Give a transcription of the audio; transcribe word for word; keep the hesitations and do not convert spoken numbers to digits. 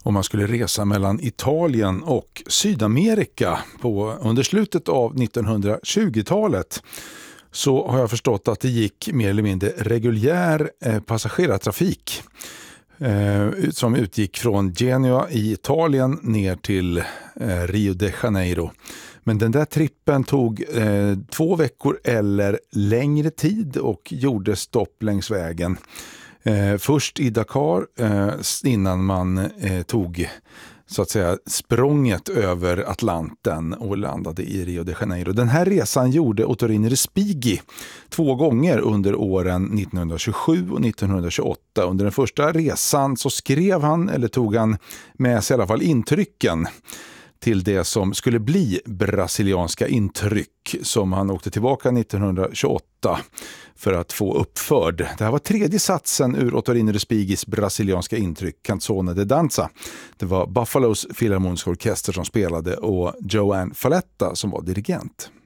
Och man skulle resa mellan Italien och Sydamerika på, under slutet av nittonhundratjugotalet. Så har jag förstått att det gick mer eller mindre reguljär eh, passagerartrafik eh, som utgick från Genua i Italien ner till eh, Rio de Janeiro. Men den där trippen tog eh, två veckor eller längre tid och gjorde stopp längs vägen. Eh, först i Dakar eh, innan man eh, tog så att säga språnget över Atlanten och landade i Rio de Janeiro. Den här resan gjorde Ottorino Respighi två gånger under åren nittonhundratjugosju och nittonhundratjugoåtta. Under den första resan så skrev han, eller tog han med sig i alla fall intrycken till det som skulle bli brasilianska intryck, som han åkte tillbaka nittonhundratjugoåtta för att få uppförd. Det här var tredje satsen ur Ottorino Respighis brasilianska intryck, Canzone de Danza. Det var Buffalos Philharmoniska orkester som spelade och Joanne Falletta som var dirigent.